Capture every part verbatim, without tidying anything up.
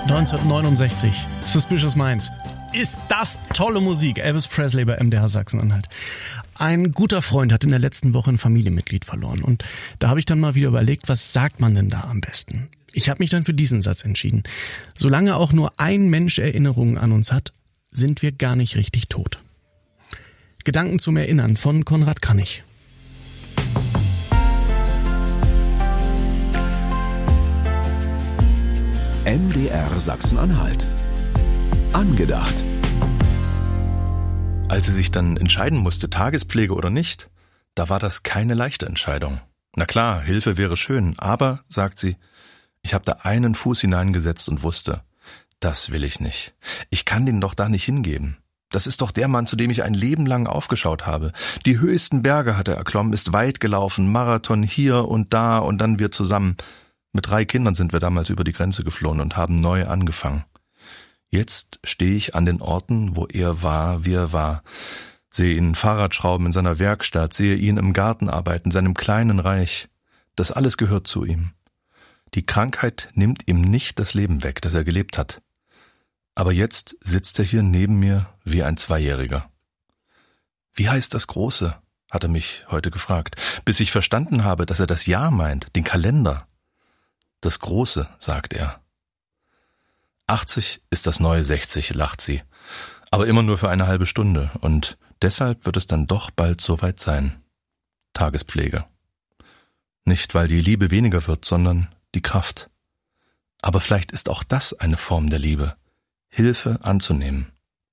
neunzehnhundertneunundsechzig, Suspicious Minds. Ist das tolle Musik? Elvis Presley bei M D R Sachsen-Anhalt. Ein guter Freund hat in der letzten Woche ein Familienmitglied verloren. Und da habe ich dann mal wieder überlegt, was sagt man denn da am besten? Ich habe mich dann für diesen Satz entschieden. Solange auch nur ein Mensch Erinnerungen an uns hat, sind wir gar nicht richtig tot. Gedanken zum Erinnern von Konrad Kranich. M D R Sachsen-Anhalt. Angedacht. Als sie sich dann entscheiden musste, Tagespflege oder nicht, da war das keine leichte Entscheidung. Na klar, Hilfe wäre schön, aber, sagt sie, ich habe da einen Fuß hineingesetzt und wusste, das will ich nicht. Ich kann den doch da nicht hingeben. Das ist doch der Mann, zu dem ich ein Leben lang aufgeschaut habe. Die höchsten Berge hat er erklommen, ist weit gelaufen, Marathon hier und da und dann wir zusammen. Mit drei Kindern sind wir damals über die Grenze geflohen und haben neu angefangen. Jetzt stehe ich an den Orten, wo er war, wie er war. Sehe ihn Fahrrad schrauben in seiner Werkstatt, sehe ihn im Garten arbeiten, seinem kleinen Reich. Das alles gehört zu ihm. Die Krankheit nimmt ihm nicht das Leben weg, das er gelebt hat. Aber jetzt sitzt er hier neben mir wie ein Zweijähriger. Wie heißt das Große? Hat er mich heute gefragt, bis ich verstanden habe, dass er das Jahr meint, den Kalender. Das Große, sagt er. achtzig ist das neue sechzig, lacht sie. Aber immer nur für eine halbe Stunde. Und deshalb wird es dann doch bald soweit sein. Tagespflege. Nicht, weil die Liebe weniger wird, sondern die Kraft. Aber vielleicht ist auch das eine Form der Liebe. Hilfe anzunehmen.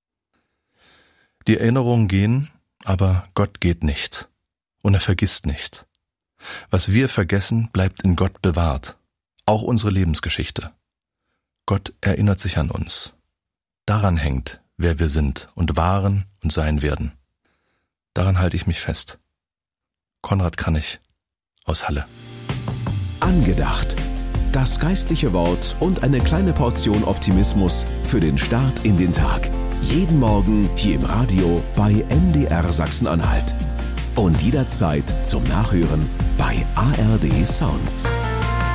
Die Erinnerungen gehen, aber Gott geht nicht. Und er vergisst nicht. Was wir vergessen, bleibt in Gott bewahrt. Auch unsere Lebensgeschichte. Gott erinnert sich an uns. Daran hängt, wer wir sind und waren und sein werden. Daran halte ich mich fest. Konrad Kranich aus Halle. Angedacht. Das geistliche Wort und eine kleine Portion Optimismus für den Start in den Tag. Jeden Morgen hier im Radio bei M D R Sachsen-Anhalt. Und jederzeit zum Nachhören bei A R D Sounds.